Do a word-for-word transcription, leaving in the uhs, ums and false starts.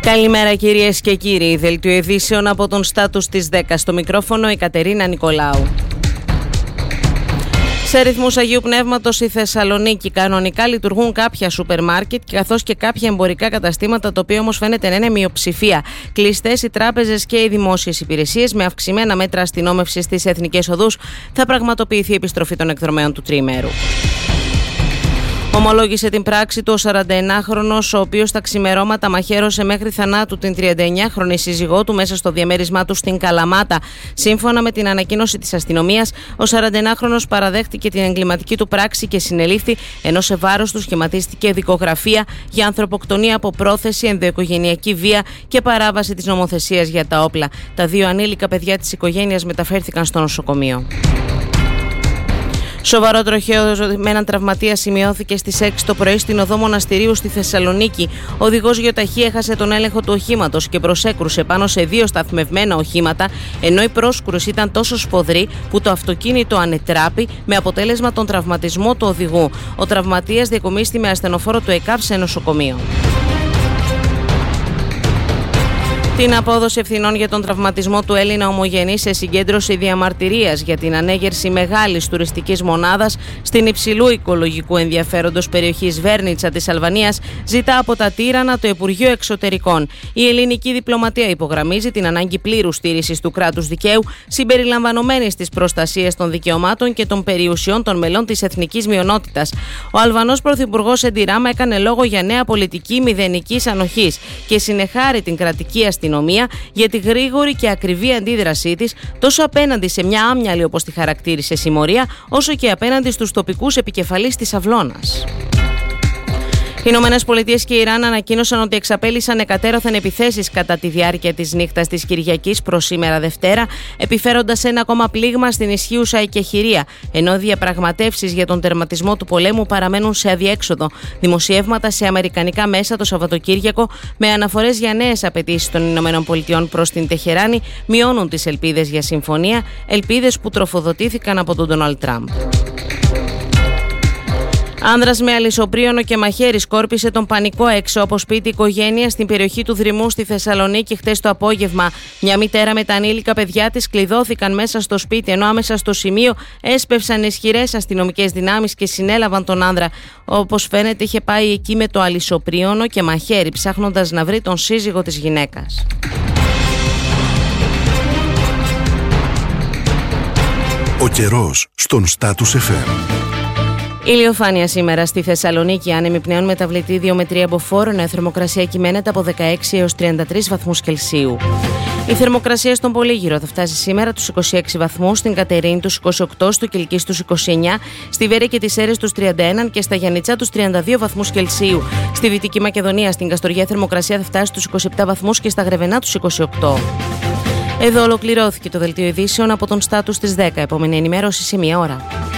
Καλημέρα κυρίες και κύριοι. Δελτίο ειδήσεων από τον Στάτους της δέκα. Στο μικρόφωνο η Κατερίνα Νικολάου. Σε ρυθμούς Αγίου Πνεύματος στη Θεσσαλονίκη κανονικά λειτουργούν κάποια σούπερ μάρκετ καθώς και κάποια εμπορικά καταστήματα, το οποίο όμως φαίνεται να είναι μειοψηφία. Κλειστές οι τράπεζες και οι δημόσιες υπηρεσίες, με αυξημένα μέτρα αστυνόμευσης στις εθνικές οδούς, θα πραγματοποιηθεί η επιστροφή των εκδρομέων του τριημέρου. Ομολόγησε την πράξη του ο σαρανταενάχρονος, ο οποίος στα ξημερώματα μαχαίρωσε μέχρι θανάτου την τριανταεννιάχρονη σύζυγό του μέσα στο διαμέρισμά του στην Καλαμάτα. Σύμφωνα με την ανακοίνωση της αστυνομίας, ο σαρανταενάχρονος παραδέχτηκε την εγκληματική του πράξη και συνελήφθη, ενώ σε βάρος του σχηματίστηκε δικογραφία για ανθρωποκτονία από πρόθεση, ενδοοικογενειακή βία και παράβαση της νομοθεσίας για τα όπλα. Τα δύο ανήλικα παιδιά της οικογένειας μεταφέρθηκαν στο νοσοκομείο. Σοβαρό τροχαίο με έναν τραυματία σημειώθηκε στις έξι το πρωί στην οδό Μοναστηρίου στη Θεσσαλονίκη. Ο οδηγός γιοταχή έχασε τον έλεγχο του οχήματος και προσέκρουσε πάνω σε δύο σταθμευμένα οχήματα, ενώ η πρόσκρουση ήταν τόσο σφοδρή που το αυτοκίνητο ανετράπη, με αποτέλεσμα τον τραυματισμό του οδηγού. Ο τραυματίας διακομίστη με ασθενοφόρο του ΕΚΑΒ σε νοσοκομείο. Την απόδοση ευθυνών για τον τραυματισμό του Έλληνα ομογενή σε συγκέντρωση διαμαρτυρίας για την ανέγερση μεγάλης τουριστικής μονάδας στην υψηλού οικολογικού ενδιαφέροντος περιοχή Βέρνιτσα της Αλβανίας ζητά από τα τύρανα το Υπουργείο Εξωτερικών. Η ελληνική διπλωματία υπογραμμίζει την ανάγκη πλήρους στήρησης του κράτους δικαίου, συμπεριλαμβανομένης της προστασίας των δικαιωμάτων και των περιουσιών των μελών της εθνικής μειονότητας. Ο Αλβανός πρωθυπουργός Έντι Ράμα έκανε λόγο για νέα πολιτική μηδενικής ανοχής και συνεχάρει την κρατική αστυνομία για τη γρήγορη και ακριβή αντίδρασή της, τόσο απέναντι σε μια άμυαλη, όπως τη χαρακτήρισε, συμμορία, όσο και απέναντι στους τοπικούς επικεφαλείς της Αυλώνας. Οι Ηνωμένες Πολιτείες και η Ιράν ανακοίνωσαν ότι εξαπέλυσαν εκατέρωθεν επιθέσεις κατά τη διάρκεια της νύχτας της Κυριακής προς σήμερα Δευτέρα, επιφέροντας ένα ακόμα πλήγμα στην ισχύουσα εκεχηρία, ενώ διαπραγματεύσεις για τον τερματισμό του πολέμου παραμένουν σε αδιέξοδο. Δημοσιεύματα σε αμερικανικά μέσα το Σαββατοκύριακο, με αναφορές για νέες απαιτήσεις των Ηνωμένων Πολιτειών προς την Τεχεράνη, μειώνουν τις ελπίδες για συμφωνία, ελπίδες που τροφοδοτήθηκαν από τον Ντόναλντ Τραμπ. Άνδρας με αλυσοπρίωνο και μαχαίρι σκόρπισε τον πανικό έξω από σπίτι οικογένεια στην περιοχή του Δρυμού στη Θεσσαλονίκη χτες το απόγευμα. Μια μητέρα με τα ανήλικα παιδιά της κλειδώθηκαν μέσα στο σπίτι, ενώ άμεσα στο σημείο έσπευσαν ισχυρές αστυνομικές δυνάμεις και συνέλαβαν τον άνδρα. Όπως φαίνεται, είχε πάει εκεί με το αλυσοπρίωνο και μαχαίρι, ψάχνοντας να βρει τον σύζυγο της γυναίκας. Ο καιρός στον Στάτους εφ εμ. Ηλιοφάνεια σήμερα στη Θεσσαλονίκη, άνεμη πνέων μεταβλητή δύο με τρία μποφόρ, ενώ η θερμοκρασία κυμαίνεται από δεκαέξι έως τριάντα τρεις βαθμούς Κελσίου. Η θερμοκρασία στον Πολύγυρο θα φτάσει σήμερα τους είκοσι έξι βαθμούς, στην Κατερίνη τους είκοσι οκτώ, στο Κιλκής τους είκοσι εννιά, στη Βέρεια και τις Σέρρες τους τριάντα ένα και στα Γιαννιτσά τους τριάντα δύο βαθμούς Κελσίου. Στη Δυτική Μακεδονία, στην Καστοριά, η θερμοκρασία θα φτάσει στους είκοσι επτά βαθμούς και στα Γρεβενά τους είκοσι οκτώ. Εδώ ολοκληρώθηκε το δελτίο ειδήσεων από τον Στάτους της δέκα. Επόμενη ενημέρωση σε μία ώρα.